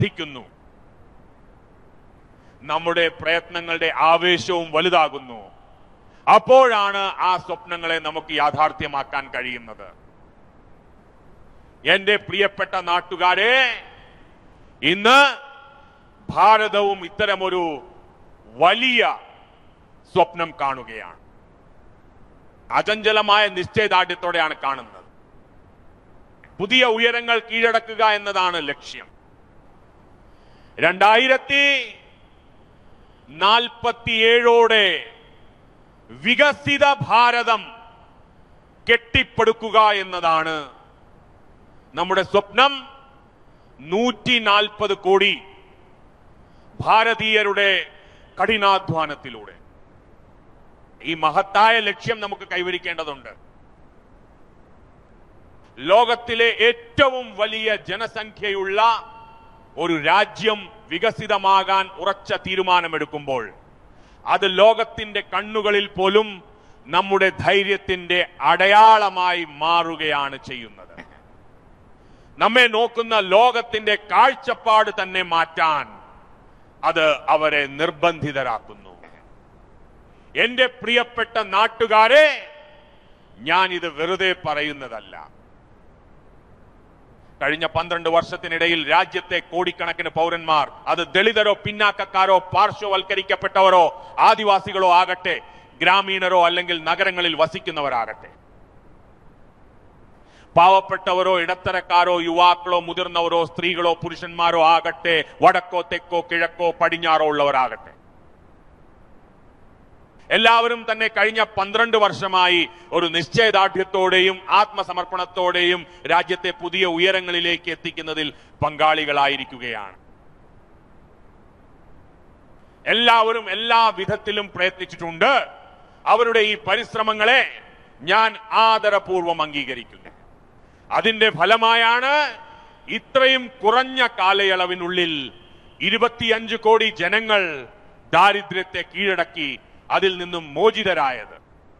വർദ്ധിക്കുന്നു. നമ്മുടെ പ്രയത്നങ്ങളുടെ ആവേശവും വലുതാകുന്നു. അപ്പോഴാണ് ആ സ്വപ്നങ്ങളെ നമുക്ക് യാഥാർത്ഥ്യമാക്കാൻ കഴിയുന്നത്. എന്റെ പ്രിയപ്പെട്ട നാട്ടുകാരെ, ഇന്ന് ഭാരതവും ഇത്തരമൊരു വലിയ സ്വപ്നം കാണുകയാണ്. അചഞ്ചലമായ നിശ്ചയദാർഢ്യത്തോടെയാണ് കാണുന്നത്. പുതിയ ഉയരങ്ങൾ കീഴടക്കുക എന്നതാണ് ലക്ഷ്യം. 2047 വികസിത ഭാരതം കെട്ടിപ്പടുക്കുക എന്നതാണ് നമ്മുടെ സ്വപ്നം. 140 കോടി ഭാരതീയരുടെ കഠിനാധ്വാനത്തിലൂടെ ഈ മഹത്തായ ലക്ഷ്യം നമുക്ക് കൈവരിക്കേണ്ടതുണ്ട്. ലോകത്തിലെ ഏറ്റവും വലിയ ജനസംഖ്യയുള്ള ഒരു രാജ്യം വികസിതമാകാൻ ഉറച്ച തീരുമാനമെടുക്കുമ്പോൾ അത് ലോകത്തിന്റെ കണ്ണുകളിൽ പോലും നമ്മുടെ ധൈര്യത്തിന്റെ അടയാളമായി മാറുകയാണ് ചെയ്യുന്നത്. നമ്മെ നോക്കുന്ന ലോകത്തിന്റെ കാഴ്ചപ്പാട് തന്നെ മാറ്റാൻ അത് അവരെ നിർബന്ധിതരാക്കുന്നു. എന്റെ പ്രിയപ്പെട്ട നാട്ടുകാരെ, ഞാനിത് വെറുതെ പറയുന്നതല്ല. കഴിഞ്ഞ 12 വർഷത്തിനിടയിൽ രാജ്യത്തെ കോടിക്കണക്കിന് പൗരന്മാർ, അത് ദളിതരോ പിന്നാക്കക്കാരോ പാർശ്വവൽക്കരിക്കപ്പെട്ടവരോ ആദിവാസികളോ ആകട്ടെ, ഗ്രാമീണരോ അല്ലെങ്കിൽ നഗരങ്ങളിൽ വസിക്കുന്നവരാകട്ടെ, പാവപ്പെട്ടവരോ ഇടത്തരക്കാരോ യുവാക്കളോ മുതിർന്നവരോ സ്ത്രീകളോ പുരുഷന്മാരോ ആകട്ടെ, വടക്കോ തെക്കോ കിഴക്കോ പടിഞ്ഞാറോ ഉള്ളവരാകട്ടെ, എല്ലാവരും തന്നെ കഴിഞ്ഞ 12 വർഷമായി ഒരു നിശ്ചയദാർഢ്യത്തോടെയും ആത്മസമർപ്പണത്തോടെയും രാജ്യത്തെ പുതിയ ഉയരങ്ങളിലേക്ക് എത്തിക്കുന്നതിൽ പങ്കാളികളായിരിക്കുകയാണ്. എല്ലാവരും എല്ലാ വിധത്തിലും പ്രയത്നിച്ചിട്ടുണ്ട്. അവരുടെ ഈ പരിശ്രമങ്ങളെ ഞാൻ ആദരപൂർവ്വം അംഗീകരിക്കുന്നു. അതിന്റെ ഫലമായാണ് ഇത്രയും കുറഞ്ഞ കാലയളവിനുള്ളിൽ 25 കോടി ജനങ്ങൾ ദാരിദ്ര്യത്തെ കീഴടക്കി അതിൽ നിന്നും മോചിതരായത്.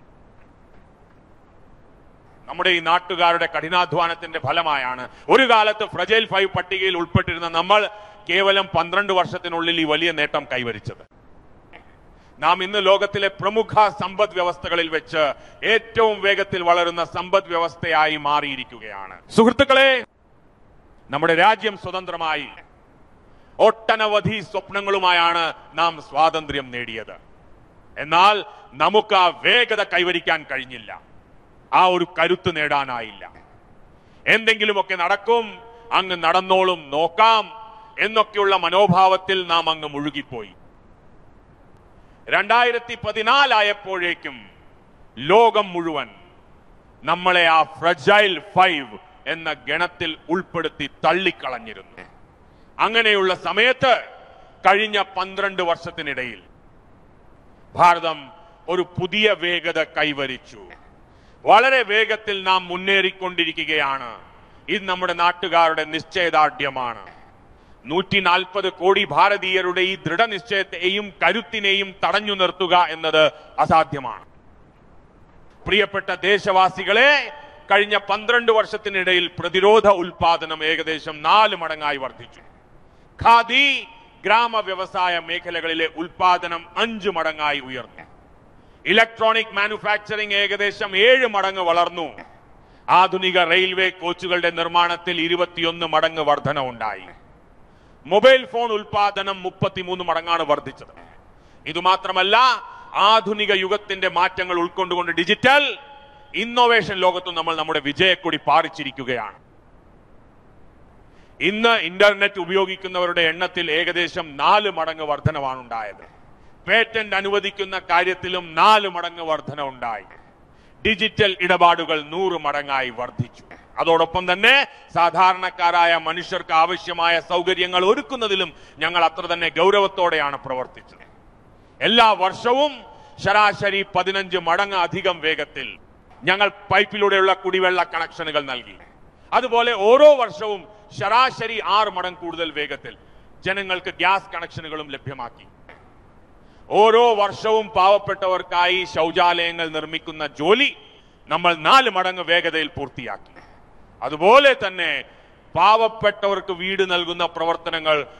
നമ്മുടെ ഈ നാട്ടുകാരുടെ കഠിനാധ്വാനത്തിന്റെ ഫലമായാണ്. ഒരു കാലത്ത് ഫ്രജൈൽ 5 പട്ടികയിൽ ഉൾപ്പെട്ടിരുന്ന നമ്മൾ കേവലം 12 വർഷത്തിനുള്ളിൽ ഈ വലിയ നേട്ടം കൈവരിച്ചത്. നാം ഇന്ന് ലോകത്തിലെ പ്രമുഖ സമ്പദ് വ്യവസ്ഥകളിൽ വെച്ച് ഏറ്റവും വേഗത്തിൽ വളരുന്ന സമ്പദ് വ്യവസ്ഥയായി മാറിയിരിക്കുകയാണ്. സുഹൃത്തുക്കളെ, നമ്മുടെ രാജ്യം സ്വതന്ത്രമായി ഒട്ടനവധി സ്വപ്നങ്ങളുമായാണ് നാം സ്വാതന്ത്ര്യം നേടിയത്. എന്നാൽ നമുക്ക് ആ വേഗത കൈവരിക്കാൻ കഴിഞ്ഞില്ല. ആ ഒരു കരുത്ത് നേടാനായില്ല. എന്തെങ്കിലുമൊക്കെ നടക്കും, അങ്ങ് നടന്നോളും, നോക്കാം എന്നൊക്കെയുള്ള മനോഭാവത്തിൽ നാം അങ്ങ് മുഴുകിപ്പോയി. 2014 ആയപ്പോഴേക്കും ലോകം മുഴുവൻ നമ്മളെ ആ ഫ്രജൈൽ 5 എന്ന ഗണത്തിൽ ഉൾപ്പെടുത്തി തള്ളിക്കളഞ്ഞിരുന്നു. അങ്ങനെയുള്ള സമയത്ത് കഴിഞ്ഞ 12 വർഷത്തിനിടയിൽ ഭാരതം ഒരു പുതിയ വേഗത കൈവരിച്ചു. വളരെ വേഗത്തിൽ നാം മുന്നേറിക്കൊണ്ടിരിക്കുകയാണ്. ഇത് നമ്മുടെ നാട്ടുകാരുടെ നിശ്ചയദാർഢ്യമാണ്. 140 കോടി ഭാരതീയരുടെ ഈ ദൃഢനിശ്ചയത്തെയും കരുത്തിനെയും തടഞ്ഞു നിർത്തുക എന്നത് അസാധ്യമാണ്. പ്രിയപ്പെട്ട ദേശവാസികളെ, കഴിഞ്ഞ 12 വർഷത്തിനിടയിൽ പ്രതിരോധ ഉൽപാദനം ഏകദേശം 4 മടങ്ങായി വർദ്ധിച്ചു. ഖാദി, ഗ്രാമ വ്യവസായ മേഖലകളിലെ ഉൽപാദനം 5 മടങ്ങായി ഉയർന്നു. ഇലക്ട്രോണിക് മാനുഫാക്ചറിംഗ് ഏകദേശം 7 മടങ്ങ് വളർന്നു. ആധുനിക റെയിൽവേ കോച്ചുകളുടെ നിർമ്മാണത്തിൽ 21 മടങ്ങ് വർധന ഉണ്ടായി. മൊബൈൽ ഫോൺ ഉൽപാദനം 33 മടങ്ങാണ് വർദ്ധിച്ചത്. ഇതുമാത്രമല്ല, ആധുനിക യുഗത്തിന്റെ മാറ്റങ്ങൾ ഉൾക്കൊണ്ടുകൊണ്ട് ഡിജിറ്റൽ ഇന്നോവേഷൻ ലോകത്തും നമ്മൾ നമ്മുടെ വിജയക്കൊടി പാറിച്ചിരിക്കുകയാണ്. ഇന്ന് ഇന്റർനെറ്റ് ഉപയോഗിക്കുന്നവരുടെ എണ്ണത്തിൽ ഏകദേശം 4 മടങ്ങ് വർധനവാണ് ഉണ്ടായത്. പേറ്റന്റ് അനുവദിക്കുന്ന കാര്യത്തിലും 4 മടങ്ങ് വർധന ഉണ്ടായി. ഡിജിറ്റൽ ഇടപാടുകൾ 100 മടങ്ങായി വർദ്ധിച്ചു. അതോടൊപ്പം തന്നെ സാധാരണക്കാരായ മനുഷ്യർക്ക് ആവശ്യമായ സൗകര്യങ്ങൾ ഒരുക്കുന്നതിലും ഞങ്ങൾ അത്ര തന്നെ ഗൗരവത്തോടെയാണ് പ്രവർത്തിച്ചത്. എല്ലാ വർഷവും ശരാശരി 15 മടങ്ങ് അധികം വേഗത്തിൽ ഞങ്ങൾ പൈപ്പിലൂടെയുള്ള കുടിവെള്ള കണക്ഷനുകൾ നൽകി. അതുപോലെ ഓരോ വർഷവും ശരാശരി 6 മടങ്ങ് കൂടുതൽ വേഗത്തിൽ ജനങ്ങൾക്ക് ഗ്യാസ് കണക്ഷനുകളും ലഭ്യമാക്കി. ഓരോ വർഷവും പാവപ്പെട്ടവർക്കായി ശൗചാലയങ്ങൾ നിർമ്മിക്കുന്ന ജോലി നമ്മൾ 4 മടങ്ങ് വേഗതയിൽ പൂർത്തിയാക്കി. അതുപോലെ തന്നെ പാവപ്പെട്ടവർക്ക് വീട് നൽകുന്ന പ്രവർത്തനങ്ങൾ